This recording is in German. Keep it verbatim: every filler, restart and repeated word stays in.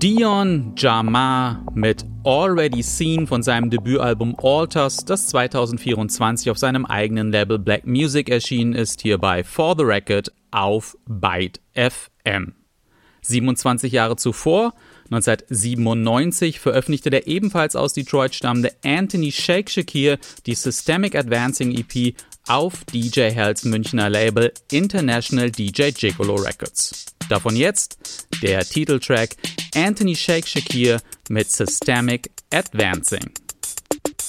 Dion Jamah mit Already Seen von seinem Debütalbum Alters, das zwanzig vierundzwanzig auf seinem eigenen Label Black Music erschienen ist, hier bei For the Record auf Byte F M. siebenundzwanzig Jahre zuvor, neunzehnhundertsiebenundneunzig, veröffentlichte der ebenfalls aus Detroit stammende Anthony Shake Shakir die Systemic Advancing E P auf D J Hells Münchner Label International D J Gigolo Records. Davon jetzt der Titeltrack Anthony Shake Shakir mit Systemic Advancing.